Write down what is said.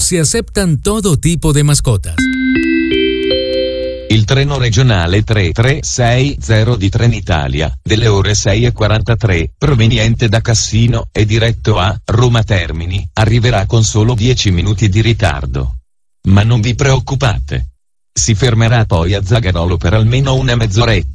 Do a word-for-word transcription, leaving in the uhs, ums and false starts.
Se aceptan todo tipo de mascotas. Il treno regionale tre tre sei zero di Trenitalia, delle ore sei e quarantatré, proveniente da Cassino e diretto a Roma Termini, arriverà con solo dieci minuti di ritardo. Ma non vi preoccupate. Si fermerà poi a Zagarolo per almeno una mezz'oretta.